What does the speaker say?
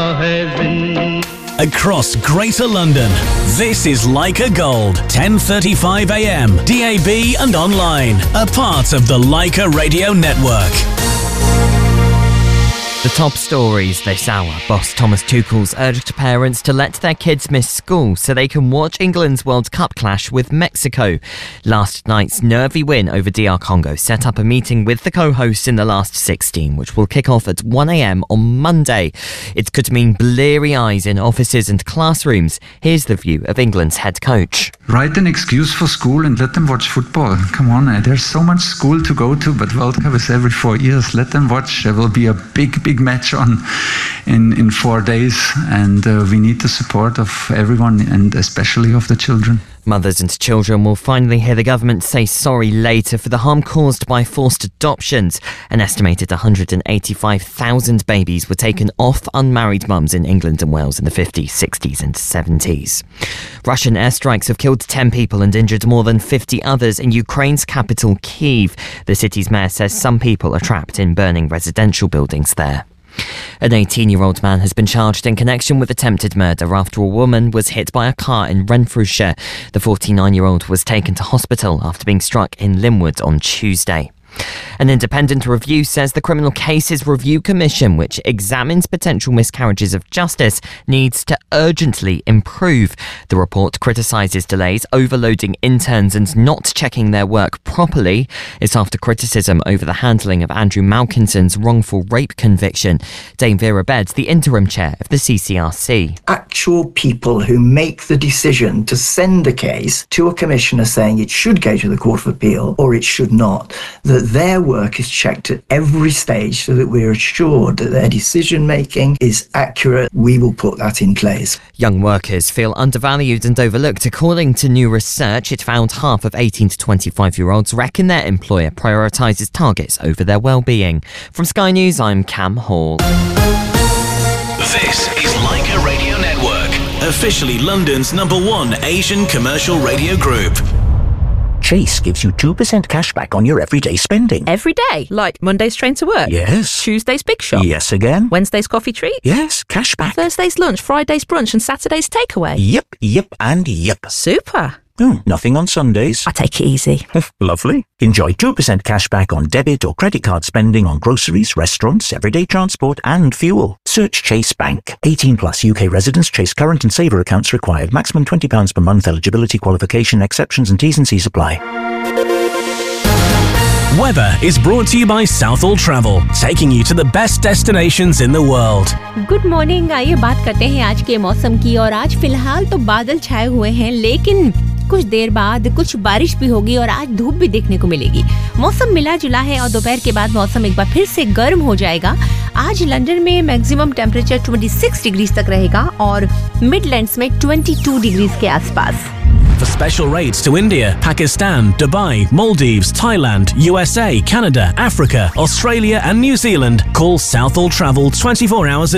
है जिंदगी Across Greater London, this is Leica Gold, 10:35 a.m, DAB and online, a part of the Leica Radio Network. The top stories this hour. Boss Thomas Tuchel's urged parents to let their kids miss school so they can watch England's World Cup clash with Mexico. Last night's nervy win over DR Congo set up a meeting with the co-hosts in the last 16, which will kick off at 1 a.m. on Monday. It could mean bleary eyes in offices and classrooms. Here's the view of England's head coach. Write an excuse for school and let them watch football. Come on, there's so much school to go to, but World Cup is every 4 years. Let them watch. There will be a big match on in 4 days, and we need the support of everyone and especially of the children. Mothers and children will finally hear the government say sorry later for the harm caused by forced adoptions. An estimated 185,000 babies were taken off unmarried mums in England and Wales in the 50s, 60s and 70s. Russian airstrikes have killed 10 people and injured more than 50 others in Ukraine's capital, Kyiv. The city's mayor says some people are trapped in burning residential buildings there. An 18-year-old man has been charged in connection with attempted murder after a woman was hit by a car in Renfrewshire. The 49-year-old was taken to hospital after being struck in Linwood on Tuesday. An independent review says the Criminal Cases Review Commission, which examines potential miscarriages of justice, needs to urgently improve. The report criticises delays, overloading interns and not checking their work properly. It's after criticism over the handling of Andrew Malkinson's wrongful rape conviction. Dame Vera Beds, the interim chair of the CCRC. Actual people who make the decision to send a case to a commissioner saying it should go to the Court of Appeal or it should not, that their work is checked at every stage so that we're assured that their decision making is accurate. We will put that in place. Young workers feel undervalued and overlooked. According to new research, it found half of 18 to 25-year-olds reckon their employer prioritises targets over their well-being. From Sky News, I'm Cam Hall. This is Leica Radio Network, officially London's #1 Asian commercial radio group. Chase gives you 2% cash back on your everyday spending. Every day? Like Monday's train to work? Yes. Tuesday's big shop? Yes again. Wednesday's coffee treat? Yes, cash back. Thursday's lunch, Friday's brunch and Saturday's takeaway? Yep, and yep. Super. Nothing on Sundays. I take it easy. Lovely. Enjoy 2% cash back on debit or credit card spending on groceries, restaurants, everyday transport and fuel. Search Chase Bank. 18 plus UK residents. Chase current and saver accounts required. Maximum £20 per month. Eligibility qualification. Exceptions and T's and C's apply. Weather is brought to you by Southall Travel, taking you to the best destinations in the world. Good morning. आइए बात करते हैं आज के मौसम की। और आज फिलहाल तो बादल छाए हुए हैं, लेकिन कुछ देर बाद कुछ बारिश भी होगी और आज धूप भी देखने को मिलेगी। मौसम मिला जुला है और दोपहर के बाद मौसम एक बार फिर से गर्म हो जाएगा। आज लंदन में मैक्सिमम टेम्परेचर 26 डिग्री तक रहेगा और मिडलैंड्स में 22 डिग्री के आसपास। For special rates to India, Pakistan, Dubai, Maldives, Thailand, USA, Canada, Africa, Australia and New Zealand, call Southall Travel 24 hours a